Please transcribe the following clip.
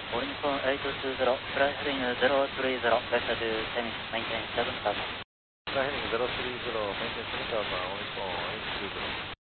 Wellington 820, fly heading 030, vector to 10, maintain 7,000. Fly heading 030, maintain 7,000, Wellington 820.